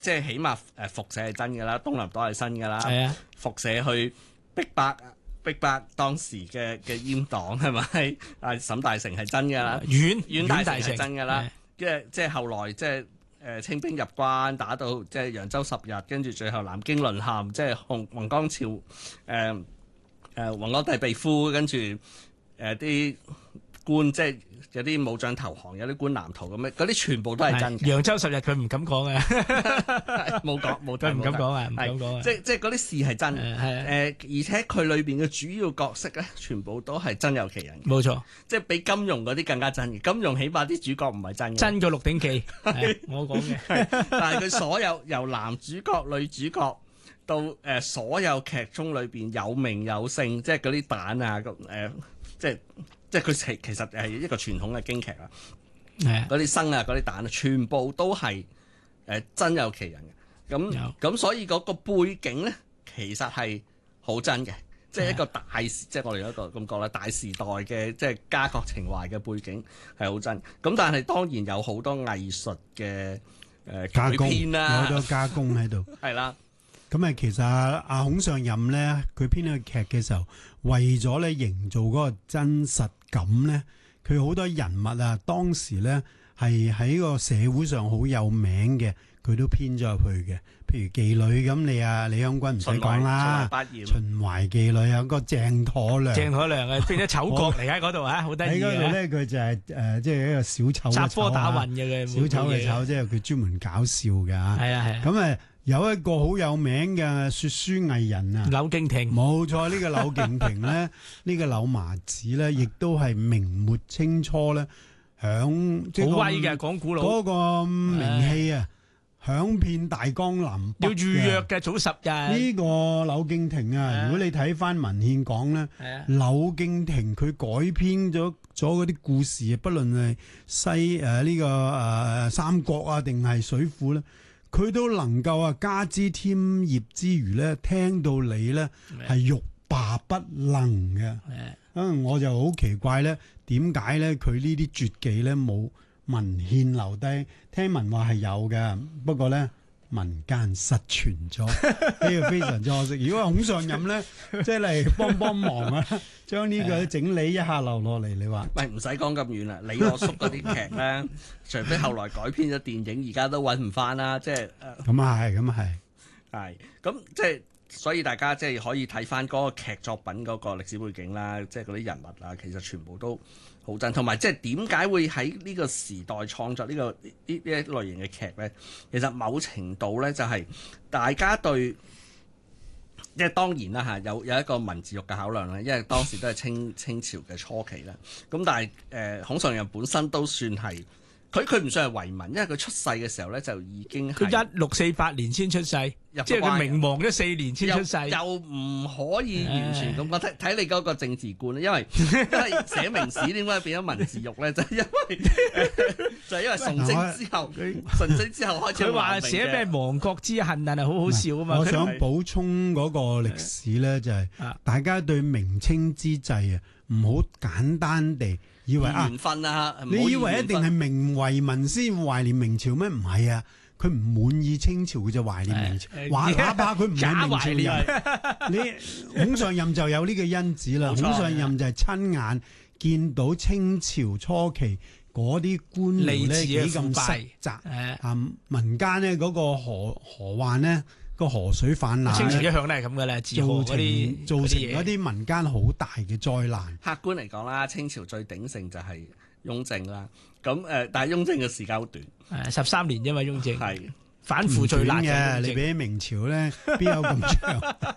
即係起碼輻射係真㗎啦，東南島係真㗎啦， 係啊， 輻射去逼迫當時嘅閹黨係咪？啊，沈大成係真㗎啦，阮大成係真㗎啦，即係後來即係清兵入關，打到即係揚州10日，跟住最後南京淪陷，即係洪江潮弘光帝被俘，跟住啲官即係有啲武將投降，有啲官南逃咁樣，嗰啲全部都係真嘅。 揚州10日佢唔敢講啊， 冇佢唔敢講啊，唔敢講啊。 即係嗰啲事係真嘅。而且佢裏邊嘅主要角色咧，全部都係真有其人嘅。 冇錯， 即係比金庸嗰啲更加真嘅。金庸起碼啲主角唔係真嘅。 真過《鹿鼎記》我講嘅。 但係佢所有由男主角、女主角到所有劇中裏邊有名有姓，即係嗰啲蛋啊，即係佢其實係一個傳統嘅京劇啊，嗰啲生啊，嗰啲蛋啊，全部都係真有其人嘅。咁所以嗰個背景咧，其實係好真嘅，即係一個即係我哋有一個咁講啦，大時代嘅即係家國情懷嘅背景係好真。咁但係當然有好多藝術嘅加工改編啦， 有好多加工喺度。 係啦。 咁啊，其實阿孔尚任咧，佢編呢個劇嘅時候，為咗咧營造嗰個真實感咧，佢好多人物啊，當時咧係喺個社會上好有名嘅，佢都編咗入去嘅。譬如妓女咁，李香君唔使講啦，秦淮妓女有個鄭妥良啊，變咗丑角嚟喺嗰度啊，好得意嘅。喺嗰度咧，佢就係即係一個小丑雜科打混嘅小丑嘅丑，即係佢專門搞笑嘅嚇。 係啊。 咁啊。有一個好有名嘅說書藝人啊， 柳敬亭， 冇錯，呢個柳敬亭咧，呢個柳麻子咧，亦都係明末清初咧，響好威嘅講古佬嗰個名氣啊，響遍大江南北。 要預約嘅早10日。 呢個柳敬亭啊，如果你睇翻文獻講咧，柳敬亭佢改編咗嗰啲故事，不論係呢個三國啊，定係水滸咧。佢都能夠啊加之添葉之餘咧，聽到你咧係欲罷不能嘅。我就好奇怪咧，點解咧佢呢啲絕技咧冇文獻留低？聽聞話係有嘅，不過咧民間失傳咗，呢個非常之可惜。如果孔尚任咧，即係嚟幫忙啊，將呢個整理一下留落嚟，你話？ 唔使講咁遠啦，李我叔嗰啲劇咧，除非後來改編咗電影，而家都揾唔翻啦。即係咁啊係， 係咁即係，所以大家即係可以睇翻嗰個劇作品嗰個歷史背景啦，即係嗰啲人物啊，其實全部都好真。同埋即係點解會喺呢個時代創作呢一類型嘅劇咧？其實某程度咧就係大家對。即係當然啦嚇，有一個文字獄嘅考量啦，因為當時都係清朝嘅初期啦。咁但係孔尚任本身都算係佢唔算係遺民，因為佢出世嘅時候咧就已經係 1648年先出世，即係佢明亡咗4年先出世， 又唔可以完全咁講。睇你嗰個政治觀，因為寫明史點解變咗文字獄咧？就係因為崇禎之後開始。 佢話寫咩亡國之恨，但係好好笑啊嘛！ 我想補充嗰個歷史咧，就係大家對明清之際啊，唔好簡單地以為緣分啊！ 你以為一定係明遺民先懷念明朝咩？唔係啊！佢唔滿意清朝，佢就懷念明朝。哪怕佢唔係明朝人，你孔尚任就有呢個因子啦。孔尚任就係親眼見到清朝初期嗰啲官僚咧幾咁實雜，民間咧嗰個河患咧個河水泛濫， 清朝一向都係咁嘅咧， 造成一啲民間好大嘅災難。 客觀嚟講啦，清朝最鼎盛就係雍正啦。咁但係雍正嘅時間好短 ，13年啫嘛。雍正係反腐最難嘅，你比起明朝咧，邊有咁長？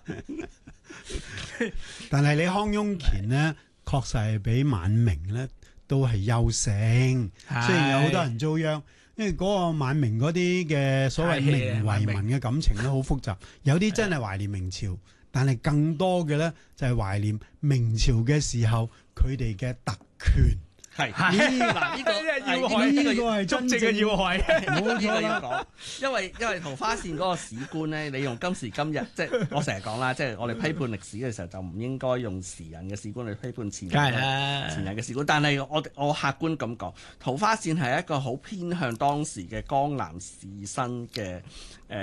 但係你康雍乾咧，確實係比晚明咧都係優勝。雖然有好多人遭殃，因為嗰個晚明嗰啲嘅所謂明遺民嘅感情咧好複雜，有啲真係懷念明朝，但係更多嘅咧就係懷念明朝嘅時候佢哋嘅特權。 係嗱呢個要害， 呢個係真正嘅要害。 冇錯要啦。 講，因為桃花線嗰個史觀咧，你用今時今日，即係我成日講啦，即係我哋批判歷史嘅時候，就唔應該用時人嘅史觀去批判前人嘅史觀。但係我客觀咁講，桃花線係一個好偏向當時嘅江南士紳嘅